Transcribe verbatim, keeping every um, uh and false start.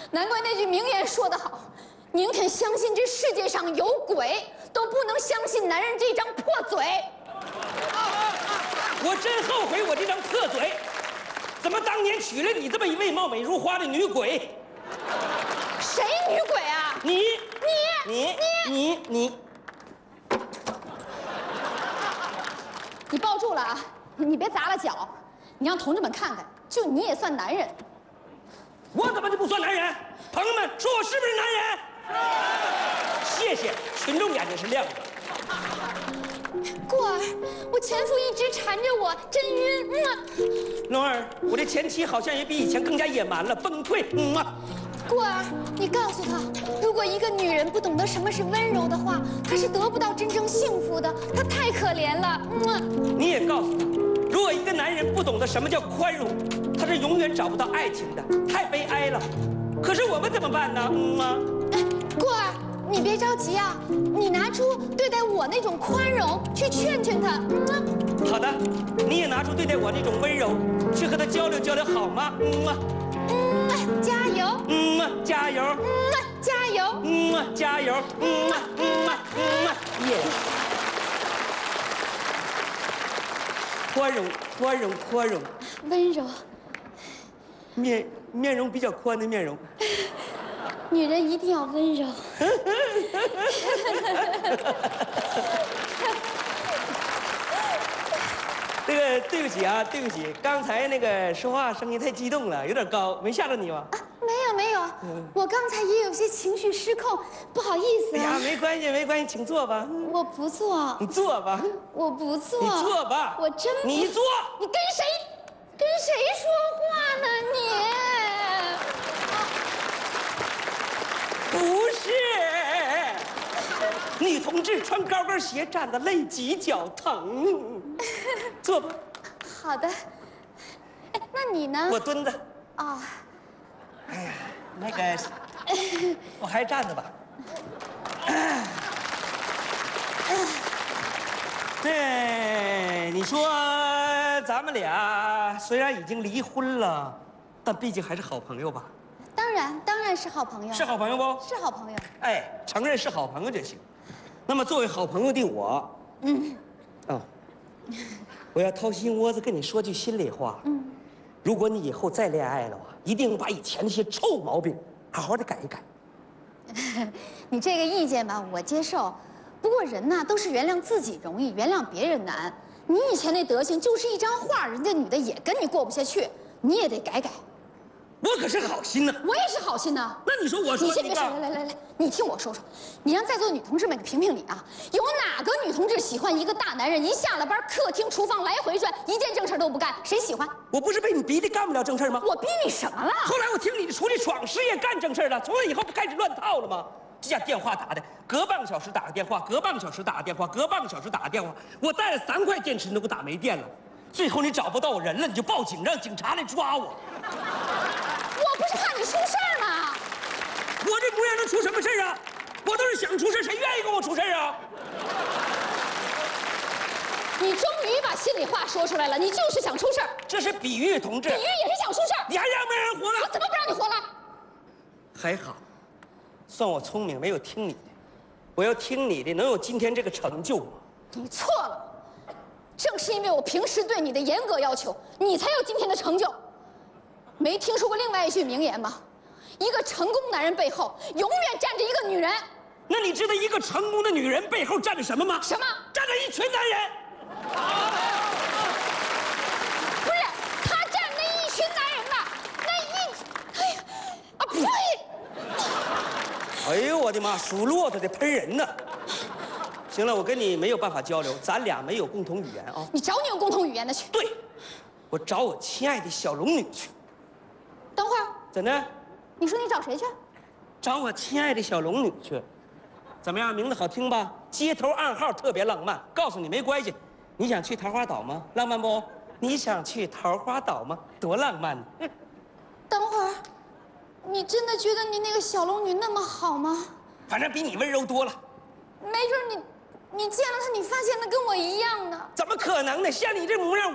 难怪那句名言说得好，宁肯相信这世界上有鬼，都不能相信男人这张破嘴。 我真后悔我这张破嘴，怎么当年娶了你这么一位貌美如花的女鬼？ 谁女鬼啊？ 你你你你你， 你抱住了啊！你别砸了脚，你让同志们看看，就你也算男人。 我怎么就不算男人？朋友们说我是不是男人？谢谢，群众眼睛是亮的。 过儿，我前夫一直缠着我，真晕。嗯啊， 龙儿，我这前妻好像也比以前更加野蛮了，崩溃。嗯啊。 过儿，你告诉他，如果一个女人不懂得什么是温柔的话，她是得不到真正幸福的。她太可怜了。嗯啊。 你也告诉他，如果一个男人不懂得什么叫宽容，他是永远找不到爱情的，太悲哀了。可是我们怎么办呢？嗯啊。 哎，过儿，你别着急啊，你拿出对待我那种宽容去劝劝他。嗯啊。 好的，你也拿出对待我那种温柔，去和他交流交流，好吗？嗯啊。 嗯啊，加油。 嗯啊，加油。 嗯啊，加油。 嗯啊，加油。嗯啊，嗯啊，嗯啊，耶！宽容，宽容，宽容， 温柔。 面面容比较宽的面容。 女人一定要温柔。 这个对不起啊，对不起，刚才那个说话声音太激动了，有点高，没吓着你吗？ 啊，没有没有，我刚才也有些情绪失控，不好意思啊。 哎呀，没关系没关系，请坐吧。 我不做， 你坐吧， 我不做， 你坐吧， 我真不你坐。 你跟谁跟谁说话呢你？ 不是，女同志穿高跟鞋站的累脊脚疼。坐吧。 好的。哎，那你呢？ 我蹲着。 啊。 哎呀，那个，我还是站着吧。对，你说咱们俩虽然已经离婚了，但毕竟还是好朋友吧？ 当然，当然是好朋友。 是好朋友不？ 是好朋友。 哎，承认是好朋友就行。那么作为好朋友的我，嗯，哦，我要掏心窝子跟你说句心里话。嗯，如果你以后再恋爱了啊，一定把以前那些臭毛病好好的改一改。 你这个意见吧，我接受。不过人呐，都是原谅自己容易，原谅别人难。你以前那德行就是一张画，人家女的也跟你过不下去，你也得改改。 我可是好心呐！ 我也是好心呐。 那你说我说你先别说，来来来来，你听我说说，你让在座的女同志们给评评理啊！有哪个女同志喜欢一个大男人一下了班，客厅厨房来回转，一件正事都不干？谁喜欢？ 我不是被你逼的干不了正事吗？ 我逼你什么了？ 后来我听你的出去闯事业干正事了，从那以后不开始乱套了吗？这家电话打的，隔半个小时打个电话，隔半个小时打个电话，隔半个小时打个电话，我带了三块电池，你都给我打没电了。最后你找不到我人了，你就报警，让警察来抓我。 我不是怕你出事儿吗？ 我这模样能出什么事啊？我都是想出事，谁愿意跟我出事啊？ 你终于把心里话说出来了，你就是想出事儿。 这是比喻，同志。 比喻也是想出事儿。 你还让不让人活了？ 我怎么不让你活了？ 还好，算我聪明，没有听你的。我要听你的，能有今天这个成就吗？ 你错了。正是因为我平时对你的严格要求，你才有今天的成就。没听说过另外一句名言吗？一个成功男人背后永远站着一个女人。 那你知道一个成功的女人背后站着什么吗？ 什么？ 站着一群男人。 不是，他站那一群男人吧？那一……哎呀，啊呸！ 哎呦我的妈，属骆驼的喷人呢。行了，我跟你没有办法交流，咱俩没有共同语言啊。 你找你有共同语言的去。 对，我找我亲爱的小龙女去。 等会儿， 怎的？ 你说你找谁去？ 找我亲爱的小龙女去。怎么样，名字好听吧？街头暗号特别浪漫。告诉你没关系，你想去桃花岛吗？浪漫不？你想去桃花岛吗？多浪漫呢！ 等会儿，你真的觉得你那个小龙女那么好吗？ 反正比你温柔多了。 没准你，你见了她，你发现她跟我一样呢。 怎么可能呢？像你这模样。